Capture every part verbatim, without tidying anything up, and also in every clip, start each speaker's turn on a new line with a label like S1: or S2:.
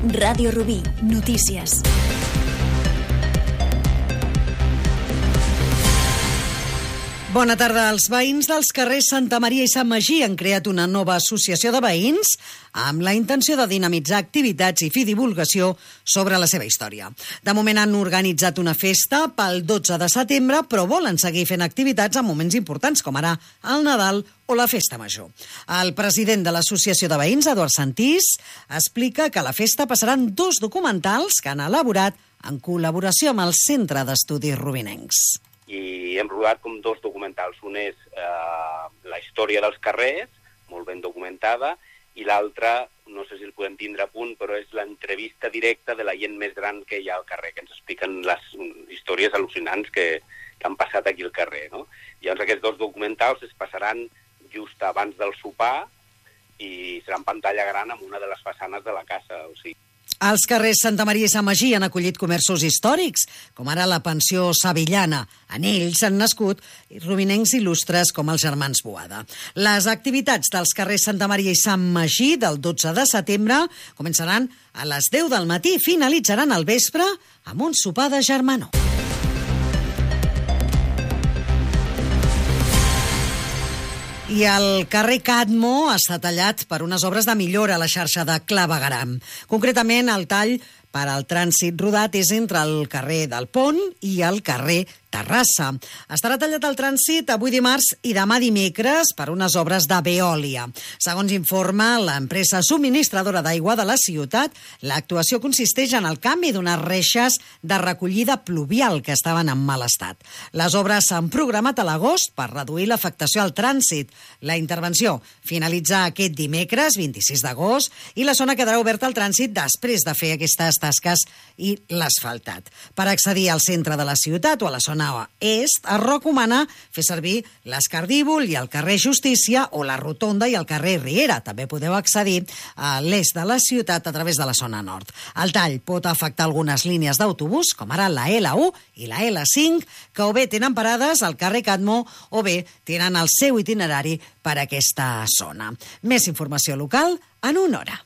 S1: Ràdio Rubí, notícies.
S2: Bona tarda. Els veïns dels carrers Santa Maria i Sant Magí han creat una nova associació de veïns amb la intenció de dinamitzar activitats i fer divulgació sobre la seva història. De moment han organitzat una festa pel dotze de setembre, però volen seguir fent activitats en moments importants, com ara el Nadal o la Festa Major. El president de l'Associació de Veïns, Eduard Santís, explica que a la festa passaran dos documentals que han elaborat en col·laboració amb el Centre d'Estudis Rubinencs.
S3: I hem rodat com dos documentals. Un és eh, la història dels carrers, molt ben documentada, i l'altre, no sé si el podem tindre a punt, però és l'entrevista directa de la gent més gran que hi ha al carrer, que ens expliquen les històries al·lucinants que, que han passat aquí al carrer, no? Llavors aquests dos documentals es passaran just abans del sopar i serà en pantalla gran amb una de les façanes de la casa, o sigui.
S2: Els carrers Santa Maria i Sant Magí han acollit comerços històrics, com ara la pensió Sevillana. En ells han nascut rubinencs il·lustres com els germans Boada. Les activitats dels carrers Santa Maria i Sant Magí del dotze de setembre començaran a les deu del matí i finalitzaran al vespre amb un sopar de germanor. I el carrer Cadmo està tallat per unes obres de millora a la xarxa de clavegueram. Concretament, el tall per al trànsit rodat és entre el carrer del Pont i el carrer Terrassa. Estarà tallat el trànsit avui dimarts i demà dimecres per unes obres de Veolia. Segons informa l'empresa subministradora d'aigua de la ciutat, l'actuació consisteix en el canvi d'unes reixes de recollida pluvial que estaven en mal estat. Les obres s'han programat a l'agost per reduir l'afectació al trànsit. La intervenció finalitza aquest dimecres, vint-i-sis d'agost, i la zona quedarà oberta al trànsit després de fer aquestes tasques i l'asfaltat. Per accedir al centre de la ciutat o a la zona est, es recomana fer servir l'Escardívol i el carrer Justícia o la Rotonda i el carrer Riera. També podeu accedir a l'est de la ciutat a través de la zona nord. El tall pot afectar algunes línies d'autobús, com ara la L u i la L cinc, que o bé tenen parades al carrer Cadmo o bé tenen el seu itinerari per aquesta zona. Més informació local en una hora.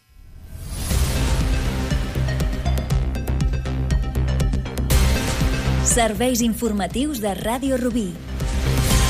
S1: Serveis informatius de Ràdio Rubí.